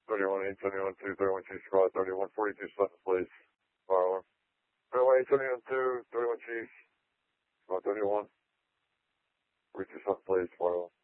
31 8, 71 2, 31 Chief Squad, 31 42 7, please. Fire alarm. 31 8, 71 2, 31 Chief, Squad 31, 42 7, please. Fire alarm.